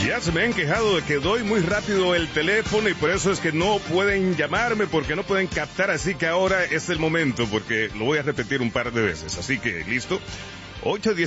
Ya se me han quejado de que doy muy rápido el teléfono y por eso es que no pueden llamarme, porque no pueden captar, así que ahora es el momento, porque lo voy a repetir un par de veces. Así que, ¿listo? 8